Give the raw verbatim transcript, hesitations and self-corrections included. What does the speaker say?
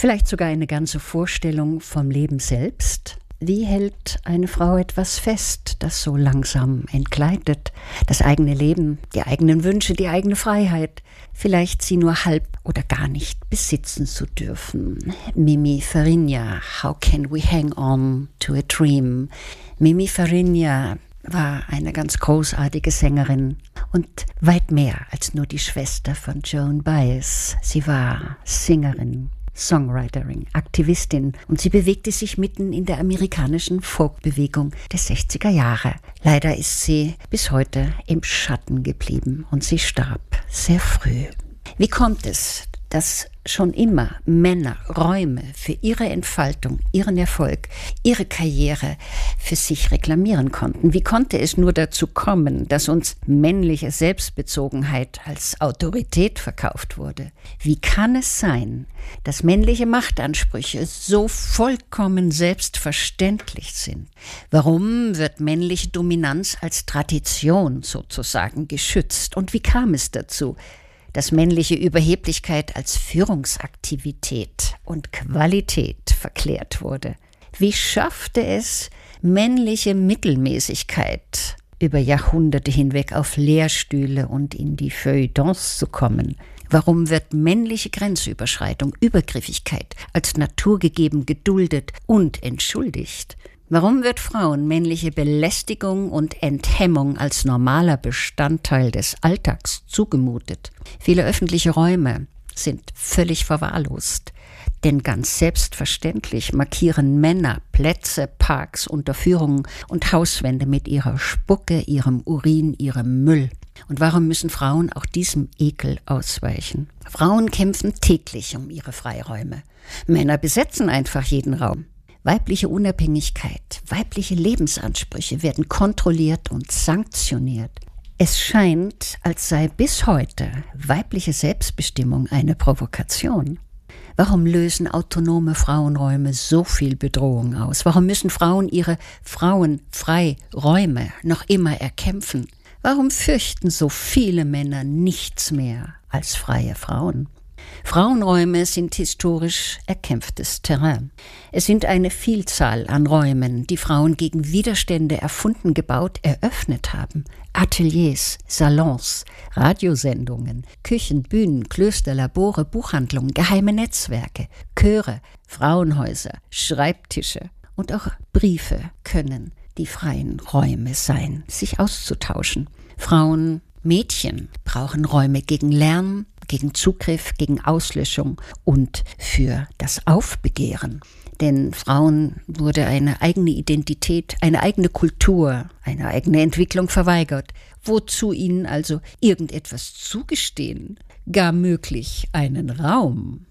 vielleicht sogar eine ganze Vorstellung vom Leben selbst. Wie hält eine Frau etwas fest, das so langsam entgleitet? Das eigene Leben, die eigenen Wünsche, die eigene Freiheit. Vielleicht sie nur halb oder gar nicht besitzen zu dürfen. Mimi Fariña, How Can We Hang On to a Dream? Mimi Fariña war eine ganz großartige Sängerin und weit mehr als nur die Schwester von Joan Baez. Sie war Sängerin, Songwriterin, Aktivistin und sie bewegte sich mitten in der amerikanischen Folkbewegung der sechziger Jahre. Leider ist sie bis heute im Schatten geblieben und sie starb sehr früh. Wie kommt es, dass schon immer Männer Räume für ihre Entfaltung, ihren Erfolg, ihre Karriere für sich reklamieren konnten? Wie konnte es nur dazu kommen, dass uns männliche Selbstbezogenheit als Autorität verkauft wurde? Wie kann es sein, dass männliche Machtansprüche so vollkommen selbstverständlich sind? Warum wird männliche Dominanz als Tradition sozusagen geschützt? Und wie kam es dazu, dass männliche Überheblichkeit als Führungsaktivität und Qualität verklärt wurde? Wie schaffte es männliche Mittelmäßigkeit über Jahrhunderte hinweg auf Lehrstühle und in die Feuilletons zu kommen? Warum wird männliche Grenzüberschreitung, Übergriffigkeit als naturgegeben geduldet und entschuldigt? Warum wird Frauen männliche Belästigung und Enthemmung als normaler Bestandteil des Alltags zugemutet? Viele öffentliche Räume sind völlig verwahrlost, denn ganz selbstverständlich markieren Männer Plätze, Parks, Unterführungen und Hauswände mit ihrer Spucke, ihrem Urin, ihrem Müll. Und warum müssen Frauen auch diesem Ekel ausweichen? Frauen kämpfen täglich um ihre Freiräume. Männer besetzen einfach jeden Raum. Weibliche Unabhängigkeit, weibliche Lebensansprüche werden kontrolliert und sanktioniert. Es scheint, als sei bis heute weibliche Selbstbestimmung eine Provokation. Warum lösen autonome Frauenräume so viel Bedrohung aus? Warum müssen Frauen ihre Frauenfreiräume noch immer erkämpfen? Warum fürchten so viele Männer nichts mehr als freie Frauen? Frauenräume sind historisch erkämpftes Terrain. Es sind eine Vielzahl an Räumen, die Frauen gegen Widerstände erfunden, gebaut, eröffnet haben. Ateliers, Salons, Radiosendungen, Küchen, Bühnen, Klöster, Labore, Buchhandlungen, geheime Netzwerke, Chöre, Frauenhäuser, Schreibtische und auch Briefe können die freien Räume sein, sich auszutauschen. Frauen, Mädchen brauchen Räume gegen Lärm, gegen Zugriff, gegen Auslöschung und für das Aufbegehren. Denn Frauen wurde eine eigene Identität, eine eigene Kultur, eine eigene Entwicklung verweigert. Wozu ihnen also irgendetwas zugestehen? Gar möglich einen Raum.